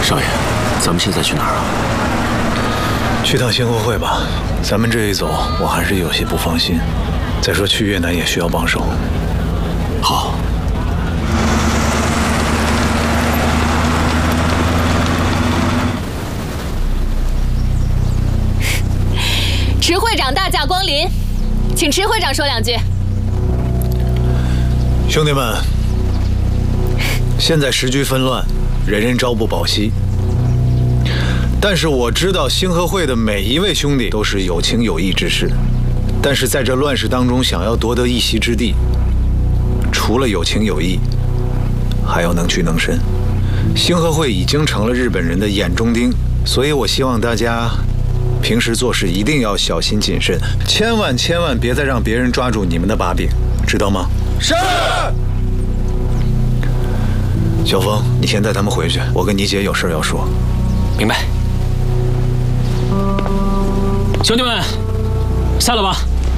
少爷，咱们现在去哪儿啊？ 去趟兴和会吧。咱们这一走，我还是有些不放心。再说去越南也需要帮手。 好。 池会长大驾光临，请池会长说两句。 兄弟们，现在时局纷乱，人人朝不保夕。但是我知道兴和会的每一位兄弟都是有情有义之士，但是在这乱世当中，想要夺得一席之地，除了有情有义，还要能屈能伸。兴和会已经成了日本人的眼中钉，所以我希望大家平时做事一定要小心谨慎，千万别再让别人抓住你们的把柄，知道吗？是。小峰，你先带他们回去，我跟你姐有事要说。 明白。兄弟们，下了吧。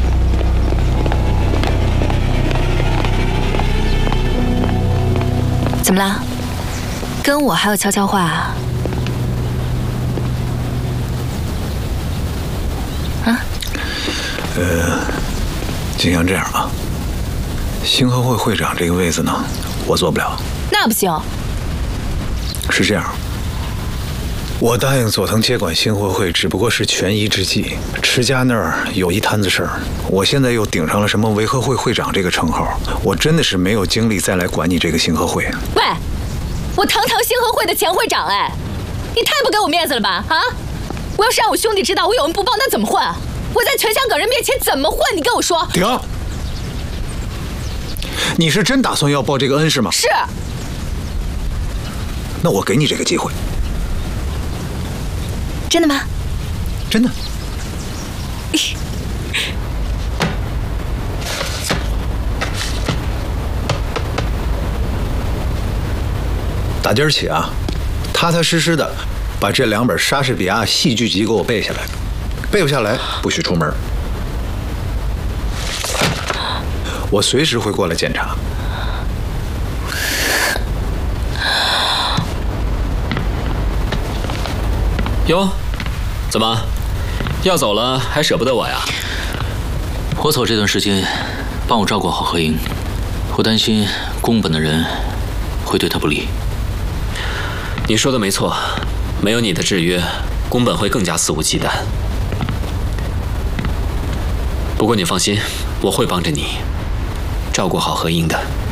怎么了？跟我还有悄悄话啊？ 就像这样啊，兴和会会长这个位子呢，我做不了。 那不行。 是这样，我答应佐藤接管兴和会，只不过是权宜之计。池家那儿有一摊子事儿，我现在又顶上了什么维和会会长这个称号，我真的是没有精力再来管你这个兴和会。 喂，我堂堂兴和会的前会长，哎，你太不给我面子了吧？啊！我要是让我兄弟知道我有恩不报，那怎么混？我在全香港人面前怎么混？你跟我说。 停！你是真打算要报这个恩是吗？ 是。 那我给你这个机会。 真的吗？ 真的。打今儿起啊，踏踏实实的把这2本莎士比亚戏剧集给我背下来，背不下来不许出门。我随时会过来检查。 哟，怎么，要走了还舍不得我呀？我走这段时间，帮我照顾好何英，我担心宫本的人会对他不利。你说的没错，没有你的制约，宫本会更加肆无忌惮。不过你放心，我会帮着你照顾好何英的。